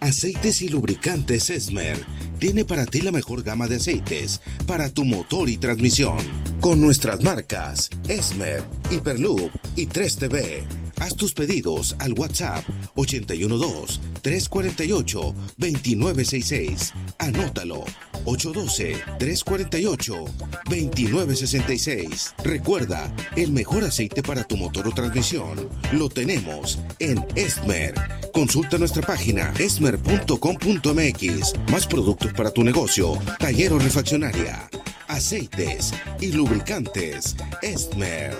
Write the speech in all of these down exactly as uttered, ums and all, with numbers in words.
Aceites y lubricantes Esmer tiene para ti la mejor gama de aceites para tu motor y transmisión. Con nuestras marcas Esmer, Hyperloop y tres T V. Haz tus pedidos al WhatsApp ocho uno dos, tres cuatro ocho, dos nueve seis seis. Anótalo, ocho uno dos, tres cuatro ocho, dos nueve seis seis. Recuerda, el mejor aceite para tu motor o transmisión lo tenemos en Esmer. Consulta nuestra página esmer punto com punto m x. Más productos para tu negocio, taller o refaccionaria. Aceites y lubricantes Esmer.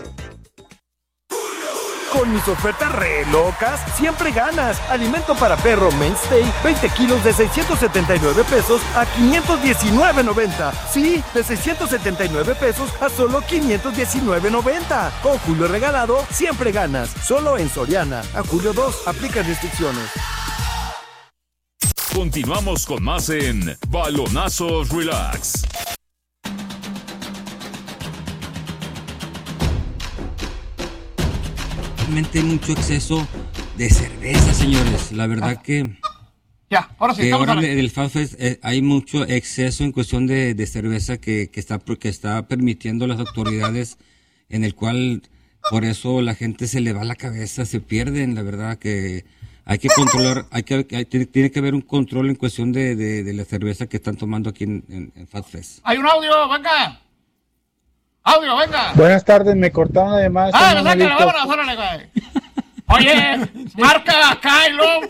Con mis ofertas re locas, siempre ganas. Alimento para perro Mainstay, veinte kilos de seiscientos setenta y nueve pesos a quinientos diecinueve noventa. Sí, de seiscientos setenta y nueve pesos a solo quinientos diecinueve noventa. Con Julio regalado, siempre ganas. Solo en Soriana. A julio dos, aplica restricciones. Continuamos con más en Balonazos Relax. Realmente mucho exceso de cerveza, señores. La verdad que... Ya, ahora sí. Que estamos ahora a... en el Fan Fest eh, hay mucho exceso en cuestión de, de cerveza que, que, está, que está permitiendo las autoridades, en el cual por eso la gente se le va la cabeza, se pierden. La verdad que hay que controlar, hay que, hay, tiene, tiene que haber un control en cuestión de, de, de la cerveza que están tomando aquí en, en, en Fan Fest. Hay un audio, venga. Audio, venga. Buenas tardes, me cortaron además. Ah, me sáquenlo, vámonos, órale, güey. Oye, marca acá y luego...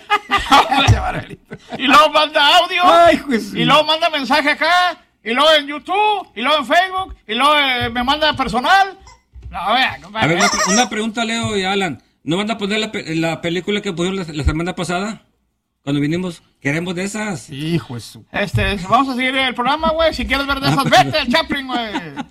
y luego manda audio. Ay, pues, y luego manda mensaje acá. Y luego en YouTube. Y luego en Facebook. Y luego eh, me manda personal. No, a ver, a ver, una, una pregunta, Leo y Alan. ¿No van a poner la, la película que pusieron la, la semana pasada? Cuando vinimos, queremos de esas. Hijo eso. Este, vamos a seguir el programa, güey. Si quieres ver de esas, vete al Chaplin, güey.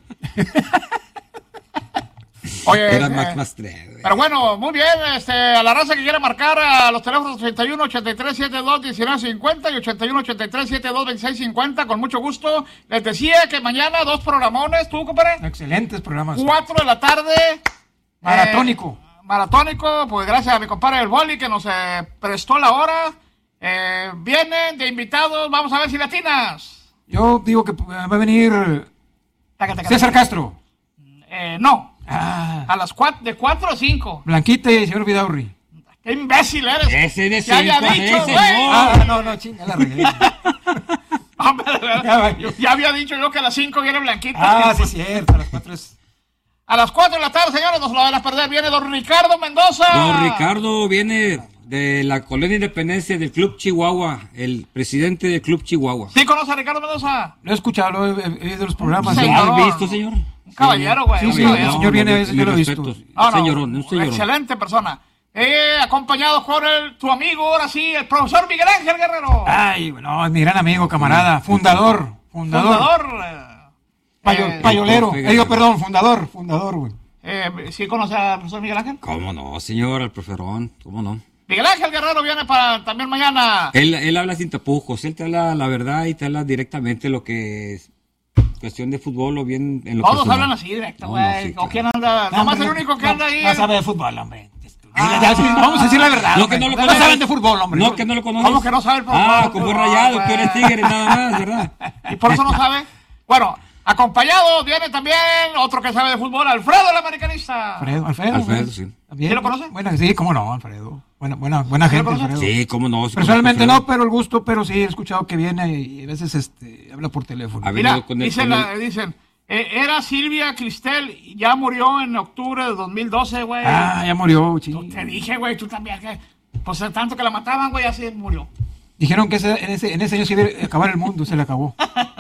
Oye, Era eh, Max más tres, pero bueno, muy bien, este, a la raza que quiera marcar a los teléfonos ochenta y uno, ochenta y tres, setenta y dos, diecinueve cincuenta y ochenta y uno, ochenta y tres, setenta y dos, veintiséis cincuenta, con mucho gusto. Les decía que mañana dos programones, ¿tú, compadre? Excelentes programas. Cuatro de la tarde. Maratónico. Eh, maratónico, pues gracias a mi compadre el Boli que nos eh, prestó la hora. Eh, vienen de invitados, vamos a ver si latinas. Yo digo que va a venir taca, taca, César taca. Castro. Eh, no. Ah. A las cuatro, de cuatro a cinco. Blanquita y el señor Vidaurri. ¡Qué imbécil eres! Ese de ya había cinco, dicho, ese, güey. no. Ah, no, no, chinga la regué. Hombre, de verdad, ya, ya había dicho yo que a las cinco viene Blanquita. Ah, sí, cierto, a las cuatro es... A las cuatro de la tarde, señores, no se lo van a perder. Viene don Ricardo Mendoza. Don Ricardo viene de la Colonia Independencia del Club Chihuahua, el presidente del Club Chihuahua. ¿Sí conoce a Ricardo Mendoza? Lo he escuchado, lo he, he oído de los programas. Sí, ¿Lo señor. has visto, señor? Un caballero, güey. Sí, un sí, caballero. el señor viene a veces, yo lo he visto. respetos. No, no, Señorón, un señorón. excelente persona. Eh, acompañado por el, tu amigo, ahora sí, el profesor Miguel Ángel Guerrero. Ay, bueno, es mi gran amigo, camarada, fundador, fundador. Fundador. Eh, Payo, eh, payolero, eh, digo, perdón, fundador, fundador, güey. eh, ¿Sí conoce al profesor Miguel Ángel? ¿Cómo no, señor? El profesorón, ¿cómo no? Miguel Ángel Guerrero viene para también mañana. Él, él habla sin tapujos, él te habla la verdad y te habla directamente lo que es cuestión de fútbol o bien en lo Todos personal. hablan así directo, No, güey. no, sí, ¿O claro. quién anda? No, Nomás hombre, el único que no, anda ahí. No es- sabe de fútbol, hombre. Ah, Ya, sí, vamos a decir la verdad. No, que no lo hombre. conoces. saben de fútbol, hombre. No, que no lo conoces. ¿Cómo que no sabe el fútbol? Ah, como es rayado, güey. que eres tigre, nada más, ¿verdad? Y por eso no sabe. Bueno, acompañado viene también otro que sabe de fútbol, Alfredo el americanista. Alfredo, Alfredo. Alfredo, güey. sí. ¿También? ¿Sí lo conoce? Bueno, sí, cómo no, Alfredo. Buena, buena, buena ¿Sí lo gente, conoce? Alfredo. Sí, cómo no. sí, Personalmente Alfredo. no, pero el gusto, pero sí he escuchado que viene y a veces este habla por teléfono. A ver, Mira, con el- dicen, con la- el- dicen eh, era Silvia Cristel, ya murió en octubre de dos mil doce, güey. Ah, ya murió, Tú- sí. Te dije, güey, tú también, que pues tanto que la mataban, güey, así murió. Dijeron que ese, en, ese, en ese año se iba a acabar el mundo, se le acabó.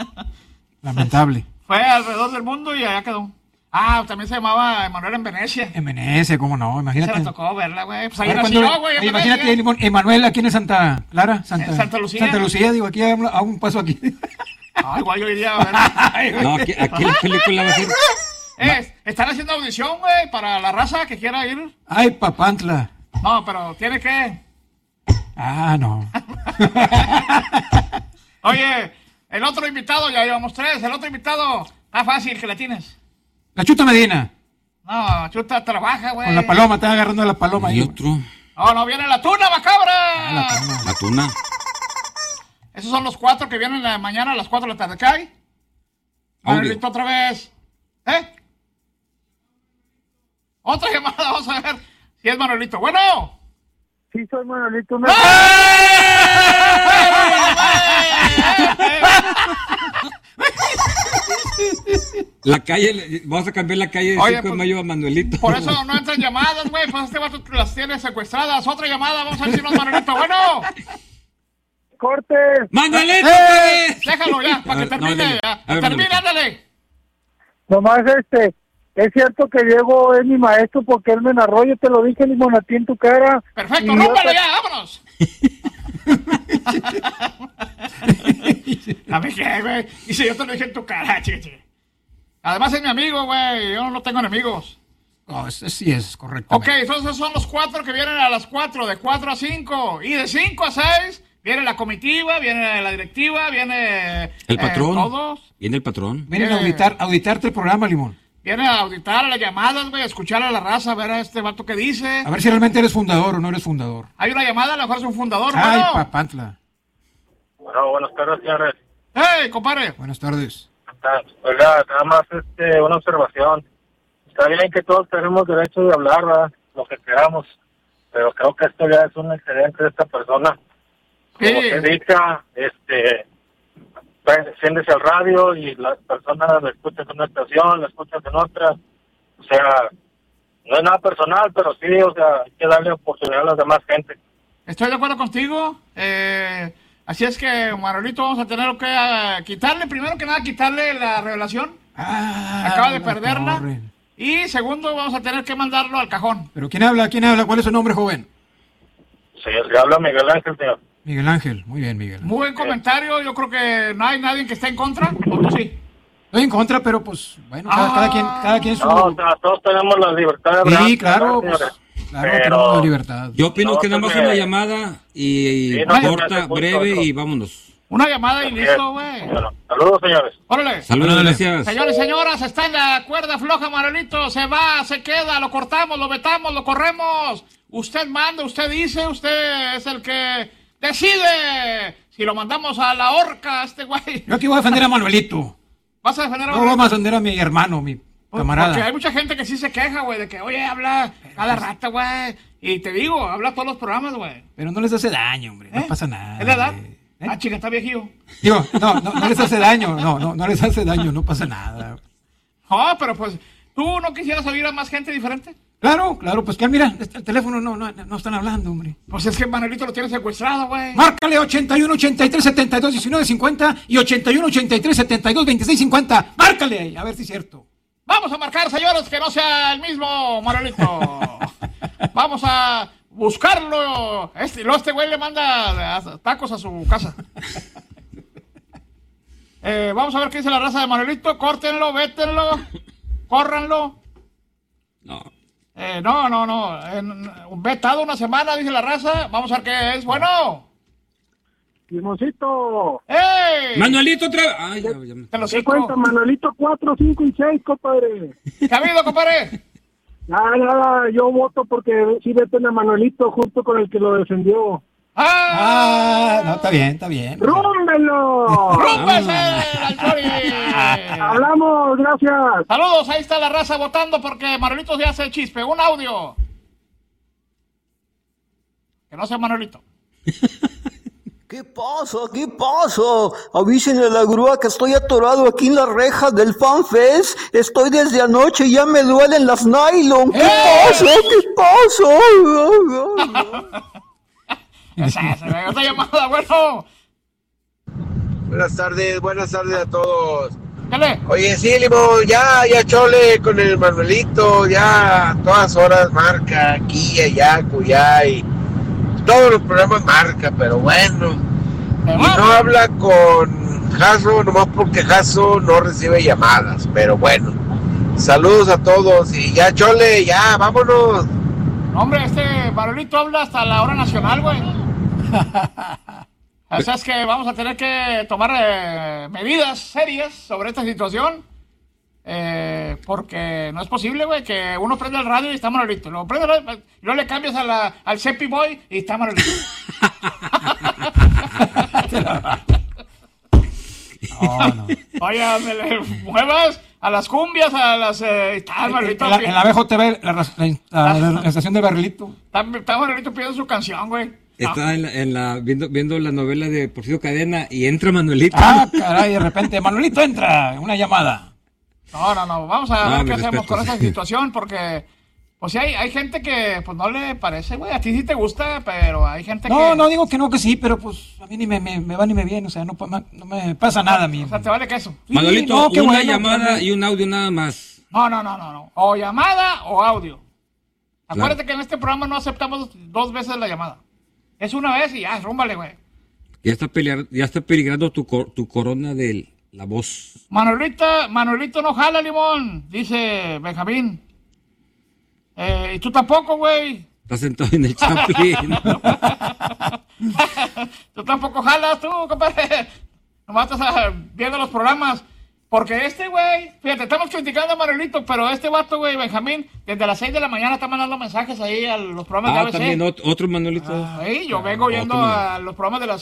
Lamentable. Fue alrededor del mundo y allá quedó. Ah, también se llamaba Emanuel en Venecia. En Venecia, cómo no, Se imagínate. le tocó verla, güey. Pues A ahí ver, nació, cuando- güey, en oye, imagínate, Venecia. Emanuel aquí en Santa Clara, Santa, En Santa Lucía. Santa Lucía, digo, aquí a un, a un paso aquí. Ah, igual yo iría a ver. No, aquí, aquí la película va a ser... Eh, están haciendo audición, güey, para la raza que quiera ir. Ay, Papantla. No, pero tiene que... Ah, no. Oye, el otro invitado, ya llevamos tres. El otro invitado, está fácil que la tienes. La Chuta Medina. No, Chuta trabaja, güey. Con la paloma, estaba agarrando la paloma Y ahí. otro, No, no, viene la tuna, macabra. Ah, la tuna. la tuna. Esos son los cuatro que vienen la mañana a las cuatro de la tarde. ¿Qué hay? Manuelito otra vez. ¿Eh? Otra llamada, vamos a ver si es Manuelito. Bueno. Sí, soy Manuelito. ¡Eh! La calle, vamos a cambiar la calle de Oye, cinco de pues, mayo a Manuelito. Por eso no entran llamadas, güey. Pues este vato las tiene secuestradas. Otra llamada, vamos a ver si no es Manuelito. Bueno. ¡Corte! ¡Manuelito! ¡Eh! Déjalo ya, para que A ver, termine. no, dale. ya. A ver, Termina, Manuelito. ándale. Nomás este, es cierto que Diego es mi maestro porque él me narró, yo te lo dije, limón, a ti en tu cara. Perfecto, Y rómpale yo- ya, vámonos. A ver qué, güey. Y si yo te lo dije en tu cara, chique, chique. Además es mi amigo, güey. Yo no tengo enemigos. No, ese sí es correcto. Ok, entonces son los cuatro que vienen a las cuatro, de cuatro a cinco. Y de cinco a seis viene la comitiva, viene la directiva, viene... El eh, patrón. todos. Viene el patrón. Vienen a Eh. auditar, auditarte el programa, Limón. Viene a auditar a las llamadas, güey, a escuchar a la raza, a ver a este vato que dice. A ver si realmente eres fundador o no eres fundador. Hay una llamada, a lo mejor es un fundador, Ay, bueno. papantla. Bueno, buenas tardes, señores. ¡Hey, compadre! Buenas tardes. Oiga, nada más este, una observación. Está bien que todos tenemos derecho de hablar, ¿verdad? Lo que queramos, pero creo que esto ya es un excedente de esta persona. Como Sí. se diga, este, pues, enciéndese el radio y las personas lo escuchan en una estación, lo escuchan en otra. O sea, no es nada personal, pero sí, o sea, hay que darle oportunidad a la demás gente. Estoy de acuerdo contigo. Eh, así es que, Manuelito, vamos a tener que eh, quitarle, primero que nada, quitarle la revelación. Ah, Acaba de la perderla. torre. Y segundo, vamos a tener que mandarlo al cajón. ¿Pero quién habla? ¿Quién habla? ¿Cuál es su nombre, joven? Sí, le habla Miguel Ángel, señor. Miguel Ángel. Muy bien, Miguel. Muy buen comentario. Yo creo que no hay nadie que esté en contra. ¿O tú sí? Estoy en contra, pero pues, bueno, cada, Ah. cada quien, cada quien su... No, o sea, todos tenemos la libertad de hablar. Sí, claro, ¿verdad, pues, señores? claro, Pero- tenemos la libertad. Yo opino No, que nada más porque- una llamada y, Sí, no, se me corta, hace justo breve eso. y vámonos. Una llamada y listo, güey. Bueno, saludos, señores. Órale. Saludos, Órale. gracias. Señores y señoras, está en la cuerda floja, Manuelito. Se va, se queda, lo cortamos, lo vetamos, lo corremos. Usted manda, usted dice, usted es el que decide. Si lo mandamos a la horca, este güey. Yo aquí voy a defender a Manuelito. ¿Vas a defender a No vamos a defender a mi hermano, mi camarada. Porque hay mucha gente que sí se queja, güey, de que, oye, habla cada rato, güey. Y te digo, habla todos los programas, güey. Pero no les hace daño, hombre. ¿Eh? No pasa nada. ¿Es la edad? hombre. ¿Eh? Ah, chica, está viejillo. Digo, no, no, no les hace daño. No, no, no les hace daño. No pasa nada. No, pero pues, ¿tú no quisieras oír a más gente diferente? Claro, claro, pues que mira, este- el teléfono no, no, no están hablando, hombre. Pues es que Manuelito lo tiene secuestrado, güey. Márcale ochenta y uno, ochenta y tres, setenta y dos, diecinueve, cincuenta y ochenta y uno, ochenta y tres, setenta y dos, veintiséis, cincuenta. Márcale, a ver si es cierto. Vamos a marcar, señores, que no sea el mismo Manuelito. Vamos a buscarlo. Este, luego este güey le manda a- tacos a su casa. Eh, vamos a ver qué dice la raza de Manuelito. Córtenlo, vétenlo, córranlo. No. Eh, no, no, no. En, un vetado una semana, dice la raza. Vamos a ver qué es. Bueno. Limoncito, ¡Ey! Manuelito otra vez. Ay, ya, ya me- Te lo ¿qué cinco. cuenta? Manuelito cuatro, cinco y seis, compadre. ¿Qué ha habido, compadre? Nada, nada, yo voto porque sí veten a Manuelito justo con el que lo defendió. ¡Ah! Ah, no, está bien, está bien. ¡Rúmbelo! ¡Rúmbese, al Chori! Hablamos, gracias. Saludos, ahí está la raza votando porque Manuelito ya hace chispe. Un audio. Que no sea Manuelito. ¿Qué pasa? ¿Qué pasa? Avísenle a la grúa que estoy atorado aquí en las rejas del FanFest. Estoy desde anoche y ya me duelen las nylon. ¿Qué ¡Eh! pasa? ¿Qué pasa? Esa, esa, esa llamada, bueno. Buenas tardes, buenas tardes a todos. Dale. Oye, sí, Limón, ya, ya chole con el Manuelito, ya a todas horas marca, aquí, allá, cuyá, y todos los programas marca, pero bueno. Me Y va. no habla con Jaso, nomás porque Jaso no recibe llamadas, pero bueno. Saludos a todos y ya chole, ya, vámonos. No, hombre, este Manuelito habla hasta la hora nacional, güey. O sea, es que vamos a tener que tomar eh, medidas serias sobre esta situación. Eh, porque no es posible, güey, que uno prende el radio y está Manuelito. Luego prende el radio, y luego le cambias a la, al Cepi Boy y está Manuelito. No, no. Oye, me le muevas a las cumbias, a las... Eh, está En Manuelito. la, en la B J T V, la, la, la, la, la estación de Barrilito. Está, está Manuelito pidiendo su canción, güey. No. Está en la, en la viendo, viendo la novela de Porfirio Cadena y entra Manuelito. Ah, caray, de repente, Manuelito entra, una llamada. No, no, no, vamos a Ah, ver mi qué hacemos respeto, con esa sí. situación, porque... Pues sí, hay, hay gente que pues no le parece, güey. A ti sí te gusta, pero hay gente que... No, no digo que no, que sí, pero pues a mí ni me, me, me va ni me viene, o sea, no, pa- no me pasa nada a mí. O sea, te vale queso. Sí, Manuelito, no, qué una bueno, llamada claro. y un audio nada más. No, no, no, no, no. O llamada o audio. Acuérdate que en este programa no aceptamos dos veces la llamada. Es una vez y ya, rúmbale, güey. Ya está pelear, ya está peligrando tu, cor- tu corona de la voz. Manuelita, Manuelito no jala, limón, dice Benjamín. Eh, y tú tampoco, güey. Está sentado en el Chaplin. Tú tampoco jalas, tú, compadre. Nomás estás ah, viendo los programas. Porque este güey, fíjate, estamos criticando a Manuelito, pero este vato, güey, Benjamín, desde las seis de la mañana está mandando mensajes ahí a los programas de Ah, A B C. también ot- otro Manuelito. Sí, yo vengo Otro yendo Manuelito. a los programas de las